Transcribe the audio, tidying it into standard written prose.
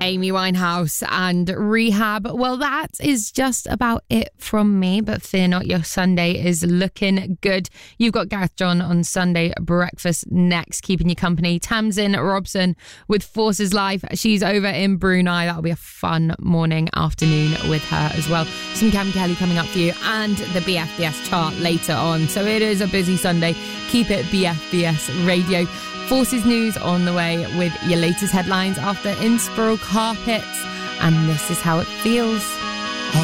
Amy Winehouse and Rehab. Well, that is just about it from me, but fear not, your Sunday is looking good. You've got Gareth John on Sunday Breakfast next, keeping you company. Tamsin Robson with Forces Life. She's over in Brunei. That'll be a fun morning, afternoon with her as well. Some Cam Kelly coming up for you and the BFBS chart later on. So it is a busy Sunday. Keep it BFBS Radio. Forces News on the way with your latest headlines after Inspiral Carpets. And this is how it feels.